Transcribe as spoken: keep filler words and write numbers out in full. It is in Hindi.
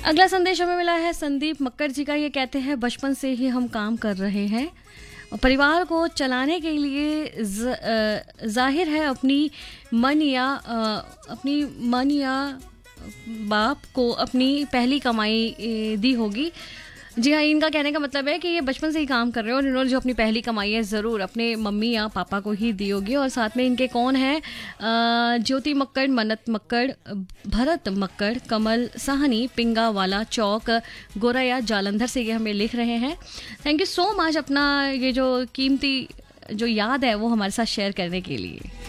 अगला संदेश हमें मिला है संदीप मक्कर जी का। ये कहते हैं बचपन से ही हम काम कर रहे हैं, परिवार को चलाने के लिए जाहिर है अपनी मन या अपनी मन या बाप को अपनी पहली कमाई दी होगी। जी हाँ, इनका कहने का मतलब है कि ये बचपन से ही काम कर रहे हैं और इन्होंने जो अपनी पहली कमाई है ज़रूर अपने मम्मी या पापा को ही दी होगी। और साथ में इनके कौन है, ज्योति मक्कड़, मन्नत मक्कड़, भरत मक्कड़, कमल साहनी, पिंगा वाला चौक, गोरैया जालंधर से ये हमें लिख रहे हैं। थैंक यू सो मच अपना ये जो कीमती जो याद है वो हमारे साथ शेयर करने के लिए।